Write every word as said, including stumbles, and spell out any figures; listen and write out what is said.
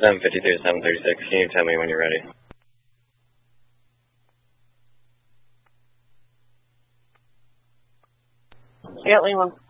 seven fifty-three to seven thirty-six. Can you tell me when you're ready? Yeah, Lima.